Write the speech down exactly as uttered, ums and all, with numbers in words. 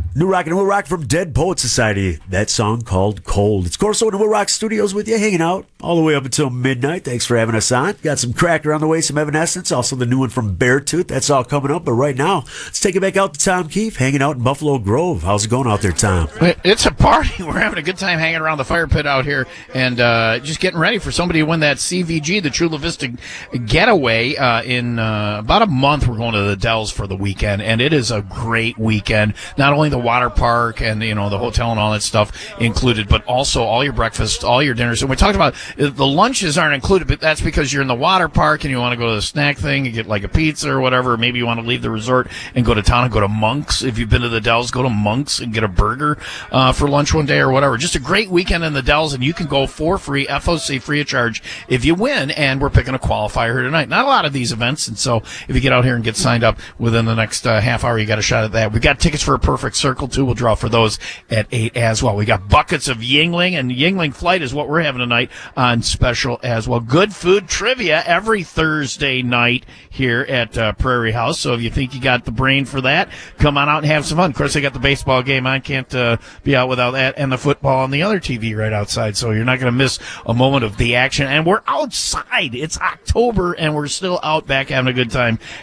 New Rock and Will Rock from Dead Poet Society. That song called Cold. It's Corso in the Will Rock Studios with you, hanging out all the way up until midnight. Thanks for having us on. Got some Cracker on the way, some Evanescence, also the new one from Beartooth. That's all coming up. But right now, let's take it back out to Tom Keefe, hanging out in Buffalo Grove. How's it going out there, Tom? It's a party. We're having a good time hanging around the fire pit out here and uh, just getting ready for somebody to win that C V G, the Chula Vista Getaway. Uh, in uh, about a month, we're going to the Dells for the weekend, and it is a great weekend. Not only the water park and, you know, the hotel and all that stuff included, but also all your breakfast, all your dinners. And we talked about uh, the lunches aren't included, but that's because you're in the water park and you want to go to the snack thing and get like a pizza or whatever. Maybe you want to leave the resort and go to town and go to Monk's. If you've been to the Dells, go to Monk's and get a burger uh, for lunch one day or whatever. Just a great weekend in the Dells, and you can go for free, F O C, free of charge, if you win. And we're picking a qualifier here tonight. Not a lot of these events, and so if you get out here and get signed up within the next uh, half hour, you got a shot at that. We've got tickets for a Perfect Circle, too. We'll draw for those at eight as well. We got buckets of Yingling, and Yingling Flight is what we're having tonight on special as well. Good food trivia every Thursday night here at uh, Prairie House. So if you think you got the brain for that, come on out and have some fun. Of course, they got the baseball game on. Can't uh, be out without that, and the football on the other T V right outside. So you're not going to miss a moment of the action. And we're outside. It's October, and we're still out back having a good time